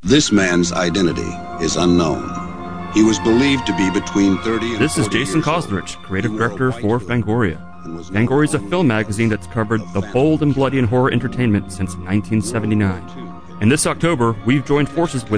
This man's identity is unknown. He was believed to be between 30 and This is 40 Jason years old. Koslerich, creative director for Fangoria. Fangoria is a film magazine that's covered the bold and bloody and horror entertainment since 1979. And this October, we've joined forces with